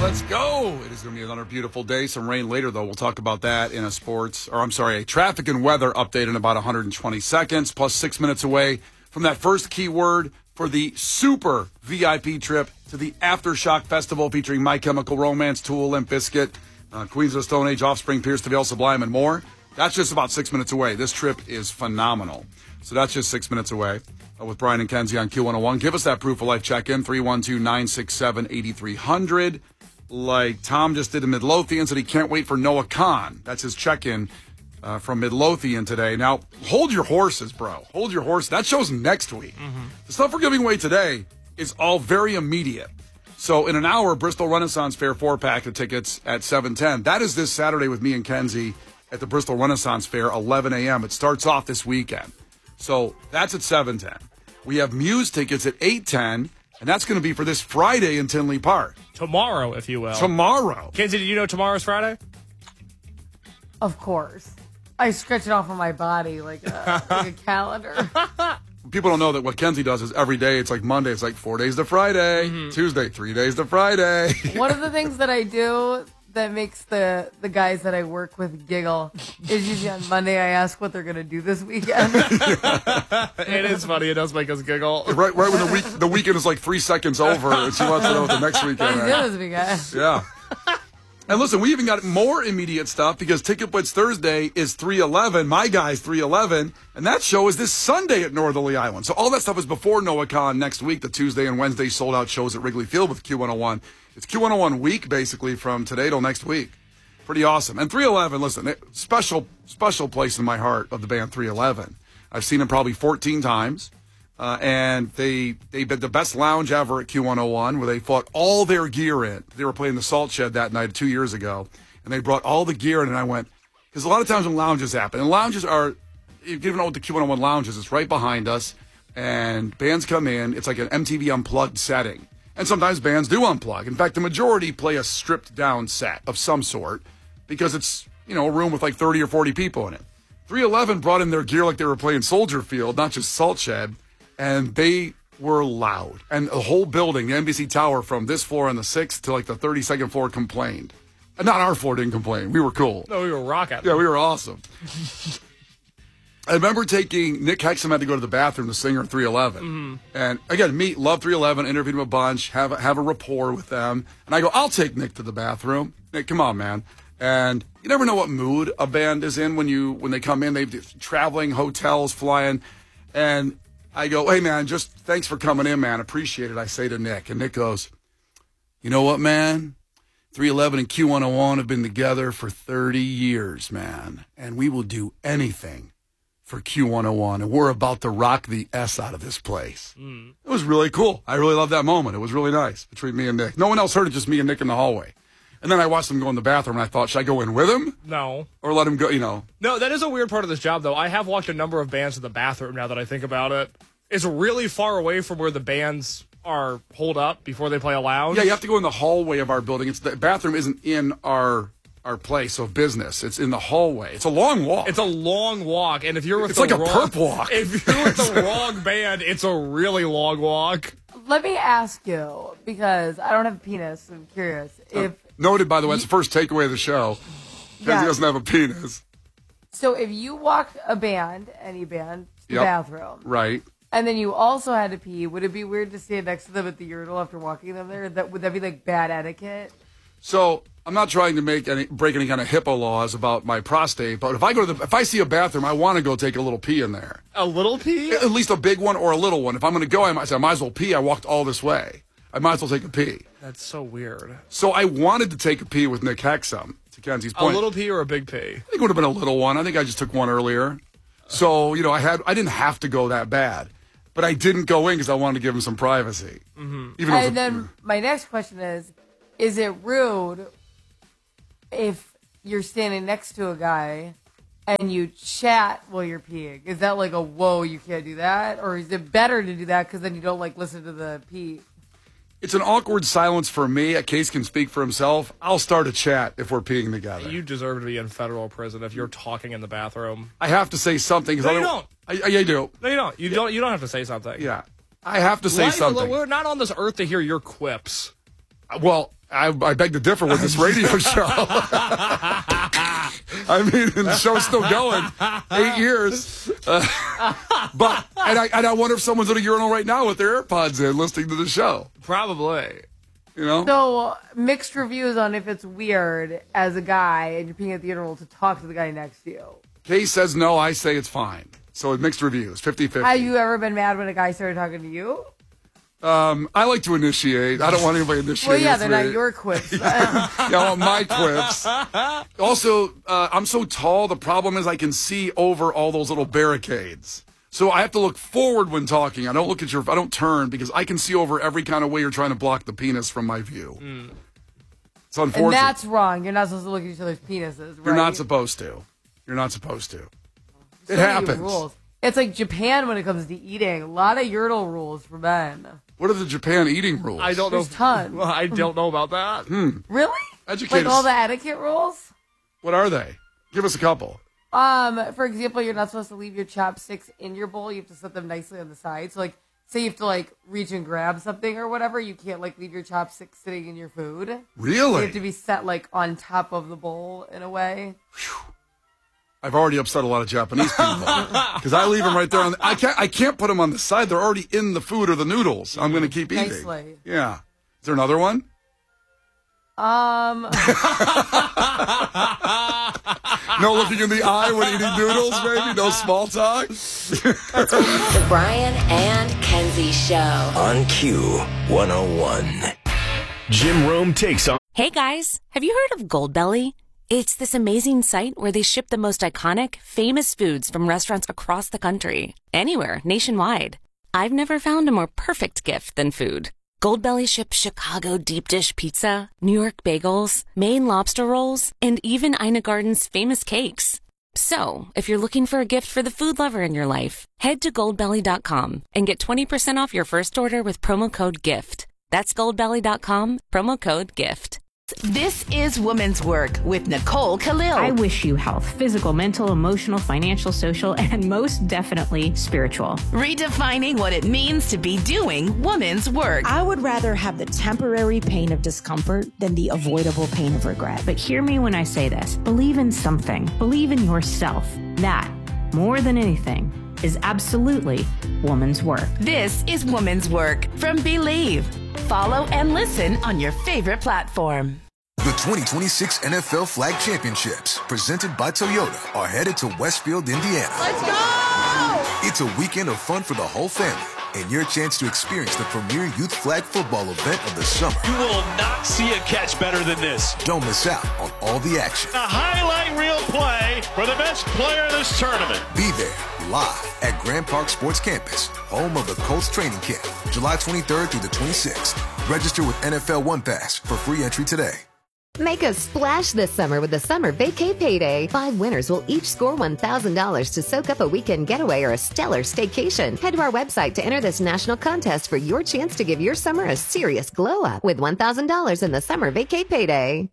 Let's go. It is going to be another beautiful day. Some rain later, though. We'll talk about that in a traffic and weather update in about 120 seconds, plus 6 minutes away from that first keyword for the super VIP trip to the Aftershock Festival featuring My Chemical Romance, Tool, Limp Bizkit, Queens of the Stone Age, Offspring, Pierce the Veil, Sublime, and more. That's just about 6 minutes away. This trip is phenomenal. So that's just 6 minutes away with Brian and Kenzie on Q101. Give us that proof of life check-in, 312-967-8300. Like Tom just did in Midlothian, said he can't wait for Noah Khan. That's his check-in from Midlothian today. Now, hold your horses, bro. Hold your horses. That show's next week. Mm-hmm. The stuff we're giving away today is all very immediate. So in an hour, Bristol Renaissance Fair 4-pack of tickets at 7:10. That is this Saturday with me and Kenzie at the Bristol Renaissance Fair, 11 a.m. It starts off this weekend. So that's at 7:10. We have Muse tickets at 8:10, and that's going to be for this Friday in Tinley Park. Tomorrow, if you will. Tomorrow. Kenzie, did you know tomorrow's Friday? Of course. I stretch it off on my body like a calendar. People don't know that what Kenzie does is every day, it's like Monday, it's like 4 days to Friday. Mm-hmm. Tuesday, 3 days to Friday. One of the things that I do that makes the guys that I work with giggle is usually on Monday I ask what they're going to do this weekend. It is funny. It does make us giggle. Right when the weekend is like 3 seconds over and she wants to know what the next weekend is. This weekend. Yeah. And listen, we even got more immediate stuff because Ticket Blitz Thursday is 311. My guy's 311. And that show is this Sunday at Northerly Island. So all that stuff is before NoahCon next week, the Tuesday and Wednesday sold-out shows at Wrigley Field with Q101. It's Q101 week, basically, from today till next week. Pretty awesome. And 311, listen, special place in my heart of the band 311. I've seen them probably 14 times. And they did the best lounge ever at Q101 where they brought all their gear in. They were playing the Salt Shed that night 2 years ago. And they brought all the gear in, and I went, because a lot of times when lounges happen, and lounges are, if you don't know what the Q101 lounge is, it's right behind us. And bands come in. It's like an MTV Unplugged setting. And sometimes bands do unplug. In fact, the majority play a stripped-down set of some sort because it's, a room with like 30 or 40 people in it. 311 brought in their gear like they were playing Soldier Field, not just Salt Shed, and they were loud. And the whole building, the NBC Tower from this floor on the 6th to like the 32nd floor complained. And not our floor didn't complain. We were cool. No, we were rocking. Yeah, we were awesome. I remember taking Nick Hexum had to go to the bathroom, the singer of 311. Mm-hmm. And again, love 311, interviewed him a bunch, have a rapport with them. And I go, I'll take Nick to the bathroom. Nick, come on, man. And you never know what mood a band is in when they come in. They're traveling, hotels, flying. And I go, hey, man, just thanks for coming in, man. Appreciate it, I say to Nick. And Nick goes, you know what, man? 311 and Q101 have been together for 30 years, man. And we will do anything for Q101, and we're about to rock the S out of this place. Mm. It was really cool. I really loved that moment. It was really nice between me and Nick. No one else heard it, just me and Nick in the hallway. And then I watched him go in the bathroom, and I thought, should I go in with him? No. Or let him go, No, that is a weird part of this job, though. I have watched a number of bands in the bathroom now that I think about it. It's really far away from where the bands are holed up before they play a lounge. Yeah, you have to go in the hallway of our building. The bathroom isn't in our place of business. It's in the hallway. It's a long walk. It's a long walk, and if you're with it's like a perp walk. If you're with the wrong band, it's a really long walk. Let me ask you, because I don't have a penis, so I'm curious. Noted, by the way, it's the first takeaway of the show. Because he doesn't have a penis. So if you walked a band, any band, to the bathroom. Right. And then you also had to pee, would it be weird to stand next to them at the urinal after walking them there? Would that be like bad etiquette? So I'm not trying to break any kind of HIPAA laws about my prostate, but if I see a bathroom, I want to go take a little pee in there. A little pee? At least a big one or a little one. If I'm going to go, I might as well pee. I walked all this way. I might as well take a pee. That's so weird. So I wanted to take a pee with Nick Hexum, to Kenzie's point. A little pee or a big pee? I think it would have been a little one. I think I just took one earlier. So, I didn't have to go that bad. But I didn't go in because I wanted to give him some privacy. Mm-hmm. And then my next question is it rude if you're standing next to a guy and you chat while you're peeing? Is that like a, whoa, you can't do that? Or is it better to do that because then you don't listen to the pee? It's an awkward silence for me. A case can speak for himself. I'll start a chat if we're peeing together. You deserve to be in federal prison if you're talking in the bathroom. I have to say something. No, you don't. I do. No, you don't. You don't have to say something. Yeah. I have to say something. We're not on this earth to hear your quips. Well, I beg to differ with this radio show. I mean, the show's still going. 8 years. But I wonder if someone's at a urinal right now with their AirPods in listening to the show. Probably. You know? So, mixed reviews on if it's weird as a guy and you're peeing at the urinal to talk to the guy next to you. Kay says no, I say it's fine. So it's mixed reviews, 50-50. Have you ever been mad when a guy started talking to you? I like to initiate. I don't want anybody initiating. Well, yeah, they're with me. not your quips. Yeah, I want my quips. Also, I'm so tall, the problem is I can see over all those little barricades. So I have to look forward when talking. I don't turn because I can see over every kind of way you're trying to block the penis from my view. It's unfortunate. And that's wrong. You're not supposed to look at each other's penises, right? You're not supposed to. You're not supposed to. So It many happens. rules. It's like Japan when it comes to eating. A lot of urinal rules for men. What are the Japan eating rules? I don't know. There's tons. Well, I don't know about that. Really? Educate Like us. all the etiquette rules? What are they? Give us a couple. For example, you're not supposed to leave your chopsticks in your bowl. You have to set them nicely on the side. So, like, say you have to, like, reach and grab something or whatever. You can't, like, leave your chopsticks sitting in your food. They Really? have to be set, like, on top of the bowl in a way. I've already upset a lot of Japanese people because I leave them right there. I can't put them on the side. They're already in the food or the noodles. I'm going to keep eating. Nicely. Yeah. Is there another one? No looking in the eye when eating noodles, maybe? No small talk? The Brian and Kenzie Show. On Q101. Jim Rome takes on. Hey guys, have you heard of Goldbelly? It's this amazing site where they ship the most iconic, famous foods from restaurants across the country. Anywhere, nationwide. I've never found a more perfect gift than food. Goldbelly ships Chicago deep dish pizza, New York bagels, Maine lobster rolls, and even Ina Garden's famous cakes. So, if you're looking for a gift for the food lover in your life, head to goldbelly.com and get 20% off your first order with promo code GIFT. That's goldbelly.com, promo code GIFT. This is Woman's Work with Nicole Khalil. I wish you health, physical, mental, emotional, financial, social, and most definitely spiritual. Redefining what it means to be doing woman's work. I would rather have the temporary pain of discomfort than the avoidable pain of regret. But hear me when I say this. Believe in something. Believe in yourself. That, more than anything, is absolutely woman's work. This is Woman's Work from Believe. Follow and listen on your favorite platform. The 2026 NFL Flag Championships, presented by Toyota, are headed to Westfield, Indiana. Let's go! It's a weekend of fun for the whole family and your chance to experience the premier youth flag football event of the summer. You will not see a catch better than this. Don't miss out on all the action. A highlight reel play for the best player in this tournament. Be there live at Grand Park Sports Campus, home of the Colts training camp, July 23rd through the 26th. Register with NFL One Pass for free entry today. Make a splash this summer with the Summer Vacay Payday. 5 winners will each score $1,000 to soak up a weekend getaway or a stellar staycation. Head to our website to enter this national contest for your chance to give your summer a serious glow up with $1,000 in the Summer Vacay Payday.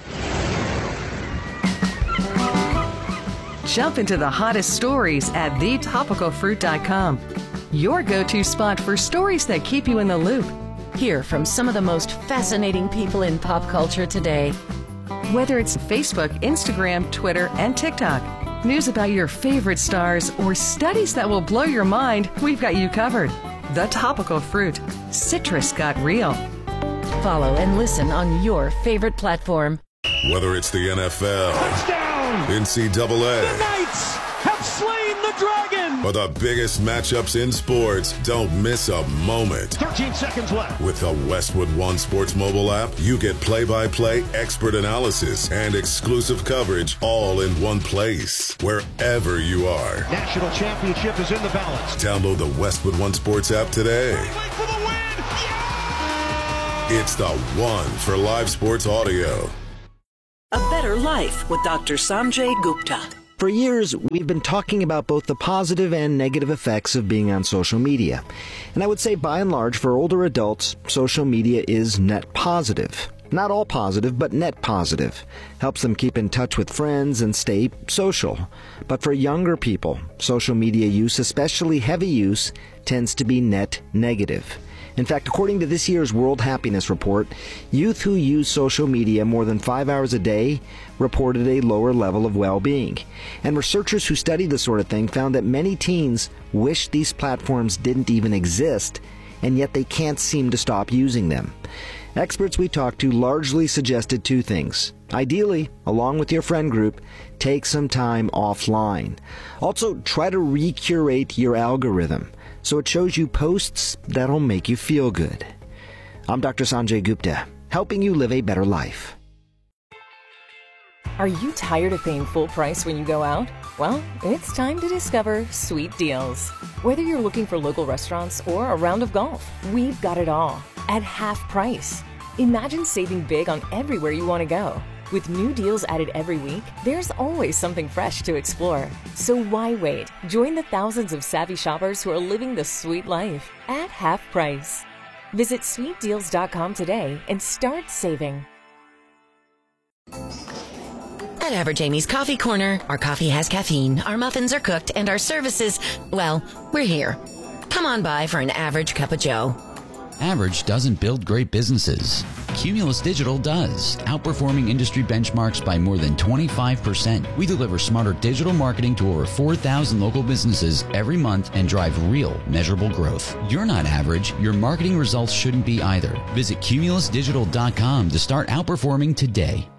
Jump into the hottest stories at thetopicalfruit.com. Your go-to spot for stories that keep you in the loop. Hear from some of the most fascinating people in pop culture today. Whether it's Facebook, Instagram, Twitter, and TikTok, news about your favorite stars, or studies that will blow your mind, we've got you covered. The Topical Fruit. Citrus got real. Follow and listen on your favorite platform. Whether it's the NFL, Touchdown! NCAA, The Knights have slain the dragon! or the biggest matchups in sports, don't miss a moment. 13 seconds left. With the Westwood One Sports mobile app, you get play-by-play expert analysis and exclusive coverage all in one place, wherever you are. National championship is in the balance. Download the Westwood One Sports app today. Wait for the win! It's the one for live sports audio. A Better Life with Dr. Sanjay Gupta. For years, we've been talking about both the positive and negative effects of being on social media. And I would say, by and large, for older adults, social media is net positive. Not all positive, but net positive. Helps them keep in touch with friends and stay social. But for younger people, social media use, especially heavy use, tends to be net negative. In fact, according to this year's World Happiness Report, youth who use social media more than 5 hours a day reported a lower level of well-being. And researchers who studied this sort of thing found that many teens wish these platforms didn't even exist, and yet they can't seem to stop using them. Experts we talked to largely suggested two things. Ideally, along with your friend group, take some time offline. Also, try to recurate your algorithm so it shows you posts that'll make you feel good. I'm Dr. Sanjay Gupta, helping you live a better life. Are you tired of paying full price when you go out? Well, it's time to discover Sweet Deals. Whether you're looking for local restaurants or a round of golf, we've got it all at half price. Imagine saving big on everywhere you want to go. With new deals added every week, there's always something fresh to explore. So why wait? Join the thousands of savvy shoppers who are living the sweet life at half price. Visit sweetdeals.com today and start saving. At Average Amy's Coffee Corner, our coffee has caffeine, our muffins are cooked, and our services, well, we're here. Come on by for an average cup of joe. Average doesn't build great businesses. Cumulus Digital does, outperforming industry benchmarks by more than 25%. We deliver smarter digital marketing to over 4,000 local businesses every month and drive real, measurable growth. You're not average. Your marketing results shouldn't be either. Visit cumulusdigital.com to start outperforming today.